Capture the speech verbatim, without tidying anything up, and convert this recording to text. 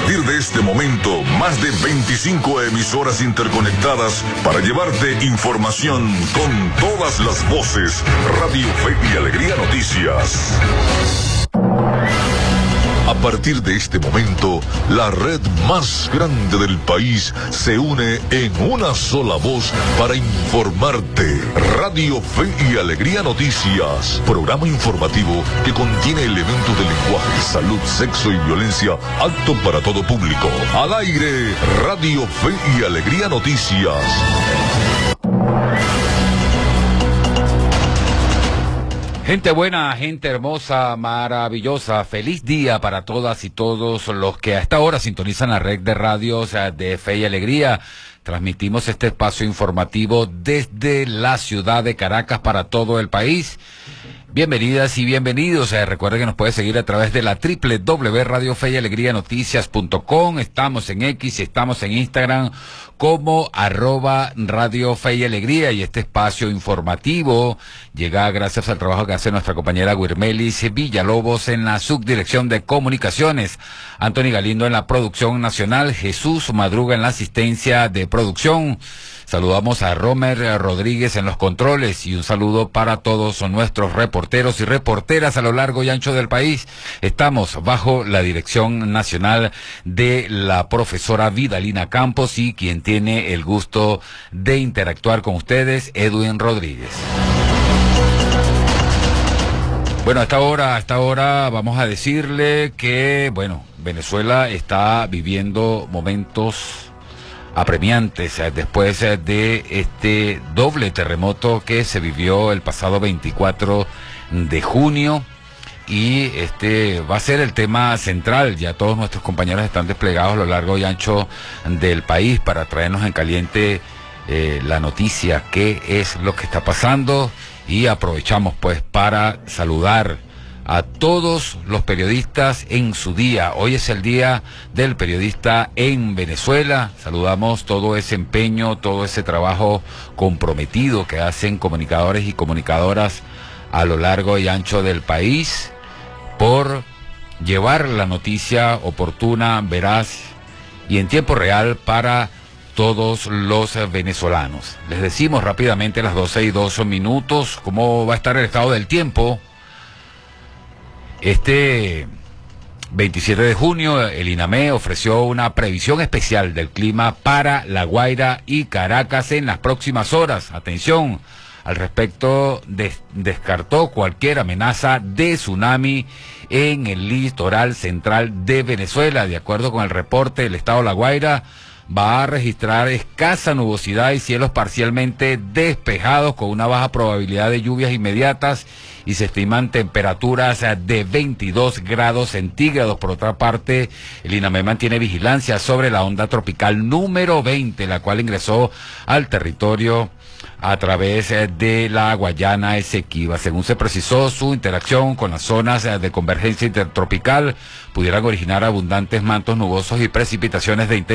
partir de este momento, más de veinticinco emisoras interconectadas para llevarte información con todas las voces. Radio Fe y Alegría Noticias. A partir de este momento, la red más grande del país se une en una sola voz para informarte. Radio Fe y Alegría Noticias, programa informativo que contiene elementos de lenguaje, salud, sexo y violencia, apto para todo público. Al aire, Radio Fe y Alegría Noticias. Gente buena, gente hermosa, maravillosa, feliz día para todas y todos los que a esta hora sintonizan la red de radios de Fe y Alegría. Transmitimos este espacio informativo desde la ciudad de Caracas para todo el país. Bienvenidas y bienvenidos. Eh, recuerden que nos puede seguir a través de la doble u doble u doble u punto radio fe y alegría noticias punto com. Estamos en X, estamos en Instagram como arroba Radio Fe y Alegría, y este espacio informativo llega gracias al trabajo que hace nuestra compañera Guirmelis Villalobos en la subdirección de comunicaciones, Anthony Galindo en la producción nacional, Jesús Madruga en la asistencia de producción. Saludamos a Romer Rodríguez en los controles y un saludo para todos nuestros reporteros y reporteras a lo largo y ancho del país. Estamos bajo la dirección nacional de la profesora Vidalina Campos y quien tiene el gusto de interactuar con ustedes, Edwin Rodríguez. Bueno, a esta hora, a esta hora vamos a decirle que, bueno, Venezuela está viviendo momentos apremiantes eh, después eh, de este doble terremoto que se vivió el pasado veinticuatro de junio, y este va a ser el tema central. Ya todos nuestros compañeros están desplegados a lo largo y ancho del país para traernos en caliente eh, la noticia, qué es lo que está pasando, y aprovechamos pues para saludar a todos los periodistas en su día. Hoy es el día del periodista en Venezuela. Saludamos todo ese empeño, todo ese trabajo comprometido que hacen comunicadores y comunicadoras a lo largo y ancho del país por llevar la noticia oportuna, veraz y en tiempo real para todos los venezolanos. Les decimos rápidamente a las doce y dos minutos cómo va a estar el estado del tiempo. Este veintisiete de junio, el INAME ofreció una previsión especial del clima para La Guaira y Caracas en las próximas horas. Atención, al respecto, des- descartó cualquier amenaza de tsunami en el litoral central de Venezuela. De acuerdo con el reporte, el estado de La Guaira va a registrar escasa nubosidad y cielos parcialmente despejados con una baja probabilidad de lluvias inmediatas, y se estiman temperaturas de veintidós grados centígrados. Por otra parte, el INAME mantiene vigilancia sobre la onda tropical número veinte, la cual ingresó al territorio a través de la Guayana Esequiba. Según se precisó, su interacción con las zonas de convergencia intertropical pudieran originar abundantes mantos nubosos y precipitaciones de intensidad